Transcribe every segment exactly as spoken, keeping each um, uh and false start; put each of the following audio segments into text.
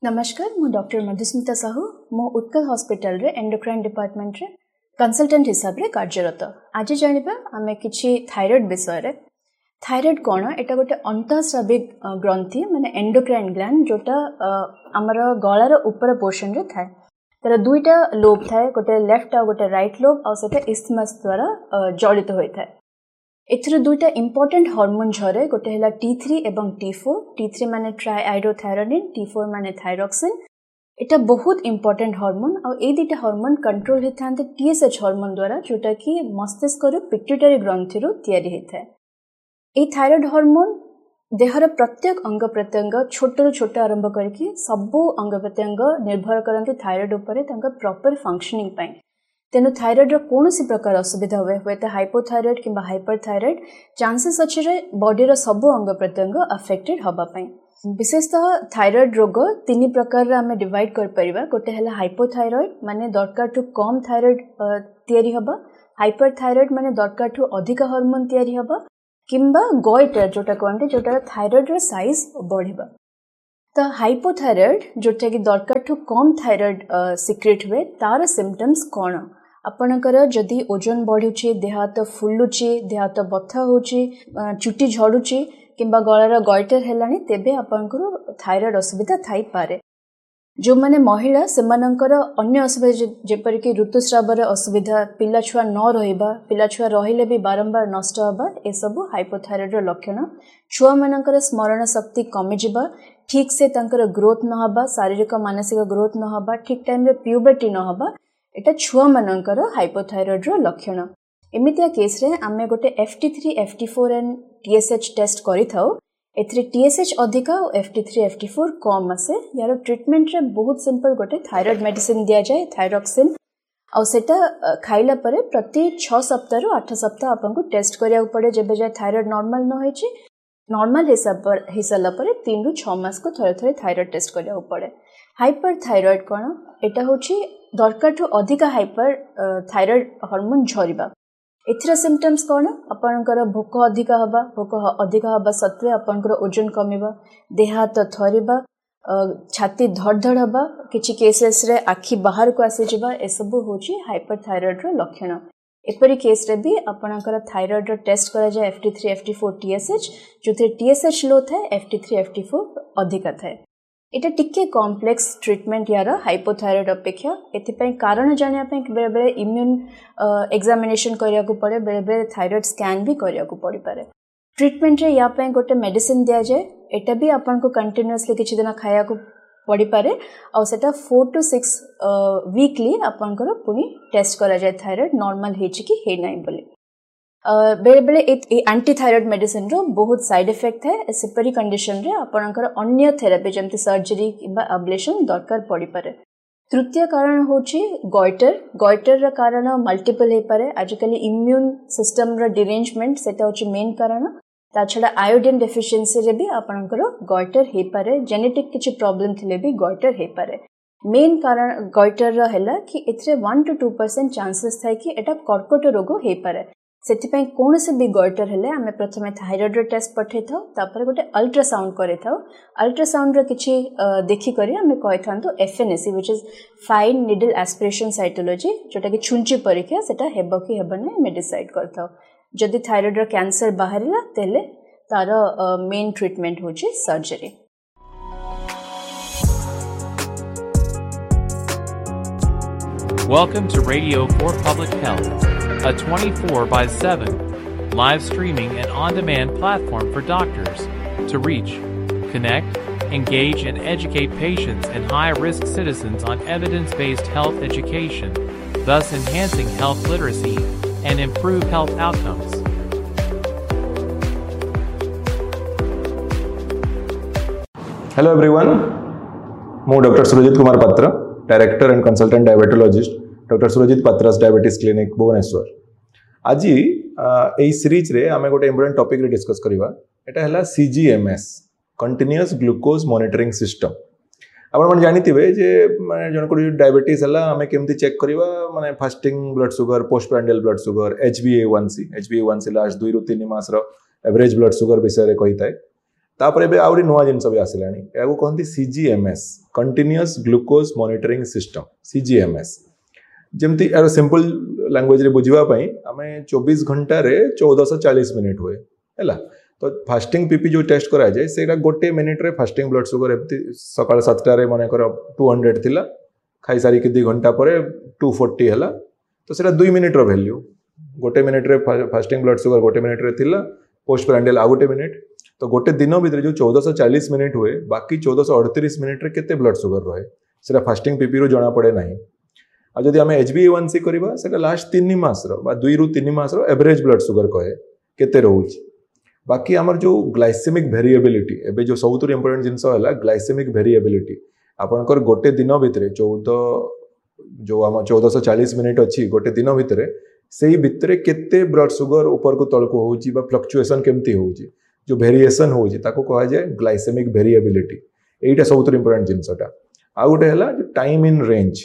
नमस्कार मु डॉक्टर मधुस्मिता साहू मो उत्कल हॉस्पिटल रे एंडोक्राइन डिपार्टमेंट रे कंसल्टेंट हिसाब रे कार्यरत। आज जानिबा आमे किछि थायराइड विषय रे। थायराइड कोन एटा गोटे अंतःस्राविक ग्रंथि माने एंडोक्राइन ग्लैंड जोटा हमर गळार ऊपर पोर्शन रे थाए। तर दुईटा लोब थाए, गोटे लेफ्ट आ गोटे राइट लोब आ सेटा इस्थमस द्वारा जड़ित होय थाए। एथरे दुईटा इंपोर्टेंट हार्मोन झरे, गोटे हैला टी थ्री एवं टी फोर। टी थ्री माने ट्राइआयोडोथायरोनिन, टी फोर माने थायरॉक्सिन। एटा बहुत इंपोर्टेंट हार्मोन आ ए दुईटा हार्मोन कंट्रोल हेथांते टीएसएच हार्मोन द्वारा, जोटा कि मस्तिष्क रो पिट्यूटरी ग्रंथि रो तयारी हेथाय। ए थायराइड हार्मोन देहर प्रत्येक अंग प्रत्यंग छोट रो छोट आरंभ करके सबो अंग प्रत्यंग निर्भर करंती थायराइड उपरे तांका प्रॉपर फंक्शनिंग पई। तेनु थायराइड रो कोनोसी प्रकार असुविधा हुए हुए तो हाइपोथायराइड किंबा हाइपरथायराइड चांसेस अछि रे बॉडी रो सबो अंग प्रत्यंग अफेक्टेड हबा पई। विशेषतः थायराइड रोग तीन प्रकार रे हमें डिवाइड कर परिबा। गोटे हला हाइपोथायराइड माने दरकार टू कम थायराइड तयारी हबा, हाइपरथायराइड माने दरकार टू अधिक हार्मोन तयारी हबा, किंबा गॉइटर जोटा कहते जोटा थायराइड रो साइज बढ़िबा। तो हाइपोथायराइड जोटा कि दरकार टू कम थायराइड सिक्रेट हुए तार सिम्पटम्स कौन? आपणकर जदि ओजन बढ़ुची, देह हाथ फुलुची, देह हाथ बथा होची, चुटी झड़ुची किंबा गଳାର गॉइटर हेलानी, तेबे आपणकर थायराइड असुविधा थाई पारे। जो माने महिला सेमानंकर अन्य असुविधा जेपर कि ऋतुस्राव रे असुविधा, पिला छुआ न रहिबा, पिला छुआ रहिले भी बारंबार नष्ट हबा, ए सब हाइपोथायराइड रो लक्षण। छुआ मानकर स्मरण शक्ति कमी जिबा, ठीक से तांकर ग्रोथ न हबा, शारीरिक मानसिक ग्रोथ न हबा, ठीक टाइम रे प्यूबर्टी न हबा, एटा छुआ मानकर हाइपोथायराइड रो लक्षण। एमितिया केस रे आमे गोटे F T three, F T four and T S H test करि थाउ। एथरे टी एस एच अधिका और F T three, F T four कम आसे। यार ट्रीटमेंट रे बहुत सिंपल, गोटे थायराइड मेडिसिन दिया जाए, थायरॉक्सिन, और सेटा खाइला परे प्रति छह सप्ताह रु आठ सप्ताह आपनको टेस्ट करिया पड़े। जेबे जाय थायराइड नॉर्मल न होइछि, नॉर्मल हिसाब पर हिसाला परे तीन रु छह मास को थरे थरे थायराइड टेस्ट करिया पड़े। हाइपरथायराइड कोन? एटा होछि दरकार टू अधिक हाइपर थायराइड हार्मोन झरिबा। एथरा सिम्पटम्स कोन? आपनकर भोक अधिक हबा, भोक अधिक हबा सत्वे आपनकर ओजन कमिबा, देह हाथ थरिबा, छाती धड़धड़ हबा, किछि केसेस रे आखि बाहर को आसी जिबा, ए सब होछि हाइपरथायराइड रो लक्षण। एपरी केस रे भी आपनकर थायराइड रो टेस्ट करा जाय F T three, F T four, T S H. जोथे T S H लो थाए, F T three, F T four अधिक थाए। एटा टिके कॉम्प्लेक्स ट्रीटमेंट यार हाइपोथायराइड अपेक्षा। एथिपई कारण जानिया पई बेले बेले इम्यून एग्जामिनेशन करिया को पड़े, बेले बेले थायराइड स्कैन भी करिया को पड़ी पारे। ट्रीटमेंट रे या पई गोटे मेडिसिन दिया जाए, एटा भी आपन को कंटीन्यूअसली किछि दिन खाया को पड़ी पारे, और सेटा फोर टू सिक्स वीकली आपन को पुनी टेस्ट करा जाए थायराइड नॉर्मल हेछि कि हे नै बोली। बेले बेले एंटी थायराइड मेडिसिन रो बहुत साइड इफेक्ट है। सेपरी कंडीशन रे आपनकर अन्य थेरेपी जमती सर्जरी किबा अब्लेशन दरकार पड़ी पारे। तृतीय कारण होछि गॉइटर। गॉइटर रा कारण मल्टीपल हे पारे। आजकल इम्यून सिस्टम रा डिरेंजमेंट सेटा होछि मेन कारण। ता छडा आयोडीन डेफिशिएंसी रे भी आपनकर गॉइटर हे पारे। जेनेटिक किछि प्रॉब्लम थिले भी गॉइटर हे पारे। मेन कारण गॉइटर रा हैला कि एथरे one two two percent chances थाय कि एटा कर्कट रोग हे पारे। सेथिपई कोन से भी गॉइटर हेले आमे प्रथमे थायराइड रो टेस्ट पठे थाउ, तापर गोटे अल्ट्रासाउंड करे थाउ। अल्ट्रासाउंड रो किछि देखि करी आमे कहि थांतु F N A C, which is fine needle aspiration cytology, जोटा कि छुंची परीक्षा सेटा हेबो कि हेबो नै मे डिसाइड करथाउ। जदि थायराइड रो कैंसर बाहरिला तेले तार मेन ट्रीटमेंट होछि surgery. Welcome to Radio for Public Health, a twenty-four by seven live streaming and on-demand platform for doctors to reach, connect, engage, and educate patients and high-risk citizens on evidence-based health education, thus enhancing health literacy and improve health outcomes. Hello everyone, I'm Doctor Surajit Kumar Patra, Director and Consultant Diabetologist, Doctor Surajit Patra's Diabetes Clinic, Bhubaneswar. आज यही series रे आमे गोटे important topic रे discuss करिवा। एटा हला सी G M S, continuous glucose monitoring system. आपण मन जानिथिबे जे माने जन को डायबिटीज हला आमे केमती चेक करिवा, माने fasting blood sugar, post prandial blood sugar, H B ए वन सी, एच बी ए वन सी लास्ट दो रु तीन मास रो एवरेज ब्लड शुगर विषय रे कहिताय। तापर एबे आउरी नुआ जिनस भी आसिलानी याको कहंती सीजीएमएस कंटीन्यूअस ग्लूकोज मॉनिटरिंग सिस्टम सीजीएमएस जेमती यार सिंपल लैंग्वेज रे बुझिबा पई हमें चौबीस घंटा रे चौदह सौ चालीस मिनिट हुए हैला तो फास्टिंग पीपी जो टेस्ट करा जाए सेटा गोटे मिनिट रे फास्टिंग ब्लड शुगर एमती सकाळ सात टा रे माने कर दो सौ थिला खाई सारी के दो घंटा परे दो सौ चालीस हला तो सेटा दो मिनिट रो वैल्यू गोटे मिनिट रे फास्टिंग ब्लड शुगर गोटे मिनिट रे थिला पोस्ट प्रांडियल आ गोटे मिनिट तो गोटे दिन भितर जो चौदह सौ चालीस मिनिट हुए बाकी चौदह सौ अड़तीस मिनिट रे केते ब्लड शुगर रहे सेटा फास्टिंग पीपी रो जणा पड़े नाही आ जदि आम एच बी ए वन सी करवा से लास्ट तीन मास दुई रु तीन मास एवरेज ब्लड शुगर कहे केते रोचे बाकी आमर जो ग्लाइसेमिक वेरिएबिलिटी एबे जो सबुठ इंपोर्टेंट जिनस है ग्लाइसेमिक वेरिएबिलिटी आपनकर गोटे दिन भितर चौदह जो आम चौदह सौ चालीस मिनिट अच्छी गोटे दिन भितर से भितर केते ब्लड शुगर ऊपर को तल को होउची बा फ्लक्चुएशन केमती होउची जो वेरिएशन होउची ताको कहा जाए ग्लाइसेमिक वेरिएबिलिटी एटा सबुठ इंपोर्टेंट जिनसटा आ गोटे है टाइम इन रेंज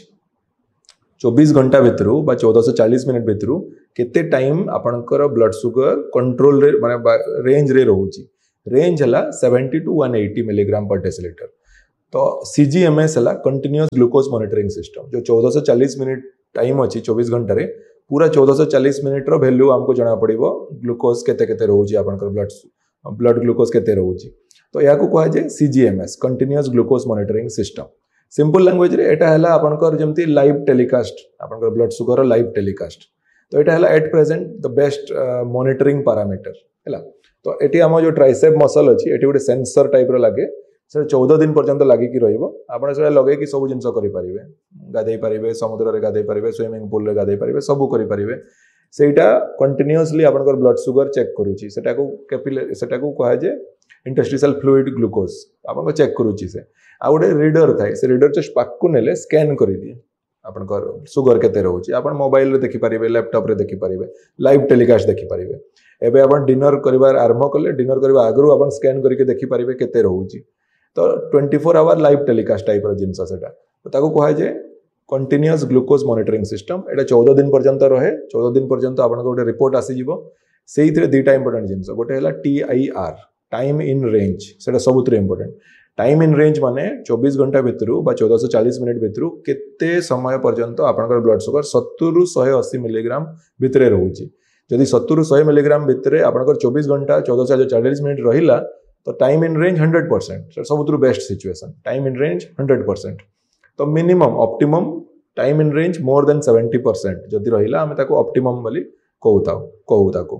चौबीस घंटा भितर बा चौदह सौ चालीस मिनिट भितर केते टाइम आपनकर ब्लड शुगर कंट्रोल रे माने रेंज रे रहउची रेंज हला सत्तर टू एक सौ अस्सी मिलीग्राम पर डेसिलीटर तो सीजीएमएस हला कंटीन्यूअस ग्लूकोज मॉनिटरिंग सिस्टम जो चौदह सौ चालीस मिनिट टाइम अछि चौबीस घंटा रे पूरा चौदह सौ चालीस मिनिट रो वैल्यू हमको जणा पड़िबो ग्लूकोज केते केते रहउची आपनकर ब्लड ब्लड ग्लूकोज केते रहउची तो याको कहा जाय सीजीएमएस continuous glucose monitoring system simple language रे एटा हला आपनकर जेमती लाइव टेलीकास्ट आपनकर ब्लड शुगर लाइव टेलीकास्ट तो एटा हला at present the best monitoring parameter हला तो एटी हम जो ट्राइसेप मसल अछि एटी गोटे सेंसर टाइप रो लागे से चौदह दिन पर्यंत लागी कि रहिबो आपण से लगे कि सब जिंस करि परिबे गाधै परिबे समुद्र रे गाधै परिबे स्विमिंग पूल रे गाधै परिबे सब करि परिबे सेटा कंटीन्यूअसली आपनकर ब्लड शुगर चेक करूची सेटा को कैपिलरी सेटा को कहा जे इंटरस्टिशियल फ्लूइड ग्लूकोज आपन चेक करूची से आ गोटे रीडर थाए से रीडर जस्ट पाकू नेले स्कैन कर दिए आपनकर शुगर केते रहउची आपन मोबाइल रे देखि परिबे लैपटॉप रे देखि परिबे लाइव टेलीकास्ट देखि परिबे एबे आपन डिनर करिवार आरंभ करले डिनर करबा आगरु आपन स्कैन करके देखि परिबे केते रहउची तो चौबीस आवर लाइव टेलीकास्ट टाइप रो जिंस सेटा तो ताको कहा जे कंटीन्यूअस ग्लूकोज मॉनिटरिंग सिस्टम एटा चौदह दिन पर्यंत रहे चौदह दिन पर्यंत आपन गोटे रिपोर्ट आसी जिवो सेइथरे दुईटा इंपोर्टेंट जिंस गोटे हला टीआईआर टाइम इन रेंज सेटा सबुत इंपोर्टेंट टाइम इन रेंज माने चौबीस घंटा भितर बा चौदह सौ चालीस मिनिट भितर केते समय पर्यंत आपनकर ब्लड शुगर सत्तर रु एक सौ अस्सी मिलीग्राम भितर रहउची जदि सत्तर रु सौ मिलीग्राम भितर आपनकर चौबीस घंटा चौदह सौ चालीस मिनिट रहिला तो time in range hundred percent सबुत best situation time in range hundred percent तो minimum optimum time in range more than seventy percent जदि रहिला हमें ताको ऑप्टिमम बोली कहूताऊ कहू ताको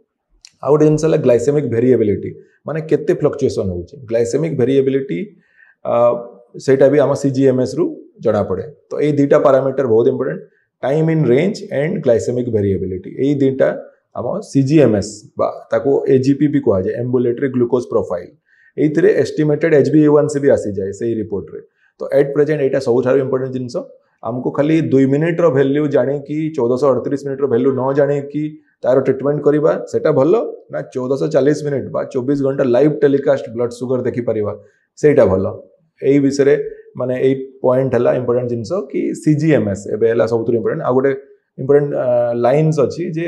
आ गोटे जिनस है ग्लाइसेमिक वेरिएबिलिटी माने केते फ्लक्चुएशन होउची ग्लाइसेमिक वेरिएबिलिटी सेटा भी आम सीजीएमएस रु जणा पड़े तो ये दुईटा पैरामीटर बहुत important time in range and glycaemic variability ये दुईटा आम सीजीएमएस बा ताको एजीपी भी कहा जाए ambulatory glucose profile एइथिरे estimated H B ए वन सी भी आसी जाए सही रिपोर्ट रे तो एट प्रेजेंट एटा सबुठार इंपोर्टेंट जिनस आमको खाली दुई मिनिट रो वैल्यू जाने कि चौदह सौ अड़तीस मिनिट रो वैल्यू न जाने कि तार ट्रिटमेंट करवा सेटा भलो ना चौदह सौ चालीस मिनिट बा चौबीस घंटा लाइव टेलीकास्ट ब्लड शुगर देखि परिवा सेटा भलो एई विषय माने एई पॉइंट हला इंपोर्टेंट जिनस कि सीजीएमएस एबे हला सबुठ इंपोर्टेंट आ गोटे इंपोर्टेंट लाइन्स अछि जे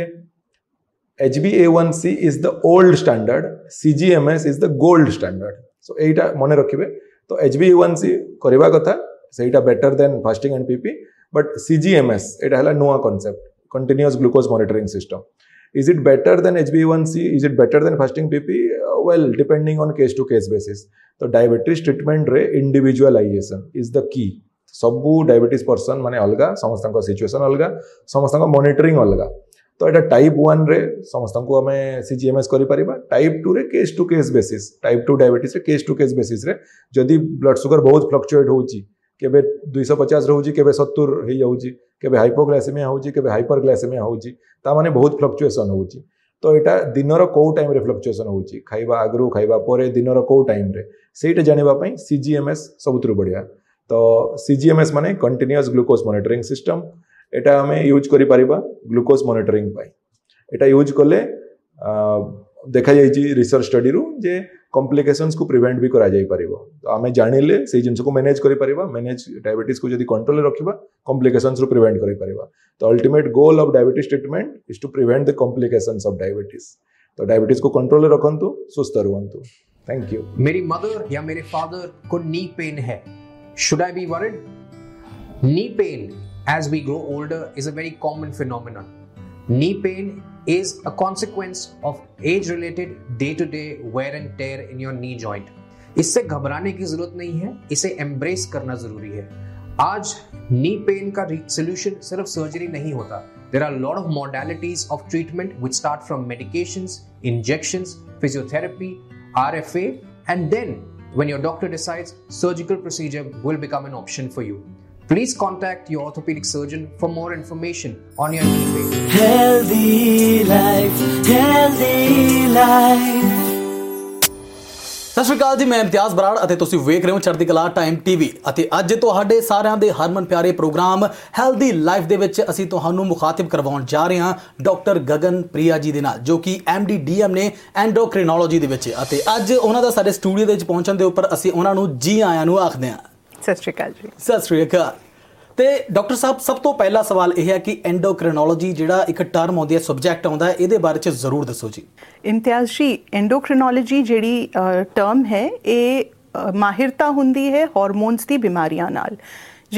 H b A one C is the old standard, C G M S is the gold standard. So एटा मने रखिबे तो H b A one C करबा कथा सेटा better than fasting and PP but C G M S एटा हला नुवा concept continuous glucose monitoring system is it better than H b A one C is it better than fasting P P uh, well depending on case to case basis तो diabetes treatment रे individualisation is the key सबु diabetes person माने अलगा समस्तक situation अलगा समस्तक monitoring अलगा तो एटा type one रे समस्त को हमें सीजीएमएस करि परिबा टाइप टू रे case to case basis type two diabetes रे केस टू केस बेसिस रे जदि ब्लड शुगर बहुत फ्लक्चुएट होउची केबे दो सौ पचास रहउची केबे सत्तर हे जाउची केबे हाइपोग्लाइसेमिया होउची केबे हाइपरग्लाइसेमिया होउची ता माने बहुत फ्लक्चुएशन होउची तो एटा दिनर को टाइम रे फ्लक्चुएशन होउची खाइबा आगरु खाइबा परे दिनर को टाइम रे सेटा जानिबा पई सीजीएमएस सबुतरु बढ़िया तो सीजीएमएस माने कंटीन्यूअस ग्लूकोज मॉनिटरिंग सिस्टम एटा हमें यूज करि परिबा ग्लूकोज मॉनिटरिंग पाई एटा यूज कले देखा जाइछि रिसर्च स्टडी रु जे कॉम्प्लिकेशंस को प्रिवेंट भी करा जाई परिबो तो हमें जानिले से जिंस को मैनेज करि परिबा मैनेज डायबिटीज को जदी कंट्रोल रखिबा कॉम्प्लिकेशंस रु प्रिवेंट करि परिबा तो ultimate goal of diabetes treatment is to prevent the complications of diabetes तो डायबिटीज को कंट्रोल रखंतु सुस्थ रहंतु। Thank you. मेरी मदर या मेरे फादर को नी पेन है, should I be worried? Knee pain as we grow older is a very common phenomenon. Knee pain is a consequence of age related day to day wear and tear in your knee joint. इससे घबराने की जरूरत नहीं है, इसे embrace करना जरूरी है। आज नी पेन का सोल्यूशन सिर्फ सर्जरी नहीं होता। There are a lot of modalities of treatment which start from medications, injections, physiotherapy, R F A, and then when your doctor decides, surgical procedure will become an option for you. Please contact your orthopedic surgeon for more information on your knee pain. Healthy life, healthy life. ਸਤਿ ਸ਼੍ਰੀ ਅਕਾਲ ਜੀ, ਮੈਂ ਇਮਤਿਆਜ਼ ਬਰਾੜ ਅਤੇ ਤੁਸੀਂ ਵੇਖ ਰਹੇ ਹੋ ਚੜ੍ਹਦੀ ਕਲਾ ਟਾਈਮ ਟੀਵੀ ਅਤੇ ਅੱਜ ਤੁਹਾਡੇ ਸਾਰਿਆਂ ਦੇ ਹਰਮਨ ਪਿਆਰੇ ਪ੍ਰੋਗਰਾਮ ਹੈਲਦੀ ਲਾਈਫ ਦੇ ਵਿੱਚ ਅਸੀਂ ਤੁਹਾਨੂੰ ਮੁਖਾਤਿਬ ਕਰਵਾਉਣ ਜਾ ਰਹੇ ਹਾਂ ਡਾਕਟਰ ਗਗਨ ਪ੍ਰਿਆ ਜੀ ਦੇ ਨਾਲ, ਜੋ ਕਿ ਐਮ ਡੀ ਡੀ ਐਮ ਨੇ ਐਂਡੋਕ੍ਰਿਨੋਲੋਜੀ ਦੇ ਵਿੱਚ, ਅਤੇ ਅੱਜ ਉਹਨਾਂ ਦਾ ਸਾਡੇ ਸਟੂਡੀਓ ਦੇ ਵਿੱਚ ਪਹੁੰਚਣ ਦੇ ਉੱਪਰ ਅਸੀਂ ਉਹਨਾਂ ਨੂੰ ਜੀ ਆਇਆਂ ਨੂੰ ਆਖਦੇ ਹਾਂ। ਸਤਿ ਸ਼੍ਰੀ ਅਕਾਲ ਜੀ। ਸਤਿ ਸ਼੍ਰੀ ਅਕਾਲ। ਤੇ ਡਾਕਟਰ ਸਾਹਿਬ, ਸਭ ਤੋਂ ਪਹਿਲਾ ਸਵਾਲ ਇਹ ਹੈ ਕਿ ਐਂਡੋਕ੍ਰਿਨੋਲੋਜੀ ਜਿਹੜਾ ਇੱਕ ਟਰਮ ਆਉਂਦੀ ਹੈ, ਸਬਜੈਕਟ ਆਉਂਦਾ ਹੈ, ਇਹਦੇ ਬਾਰੇ 'ਚ ਜ਼ਰੂਰ ਦੱਸੋ ਜੀ। ਇਮਤਿਆਜ਼ ਜੀ, ਐਂਡੋਕ੍ਰਿਨੋਲੋਜੀ ਜਿਹੜੀ ਟਰਮ ਹੈ ਇਹ ਮਾਹਿਰਤਾ ਹੁੰਦੀ ਹੈ ਹਾਰਮੋਨਸ ਦੀ ਬਿਮਾਰੀਆਂ ਨਾਲ।